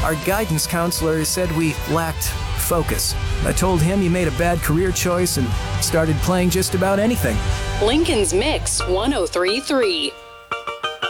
Our guidance counselor said we lacked focus. I told him he made a bad career choice and started playing just about anything. Lincoln's Mix 1033.